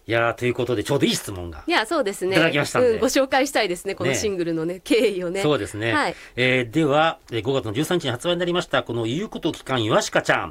いやー、ということでちょうどいい質問がいや、そうですね。 いただきましたんで、 ご紹介したいですね、このシングルのね、経緯をね。 そうですね。 はい。 では、5月の13日に発売になりました、この言うことを聞かんよしかちゃん。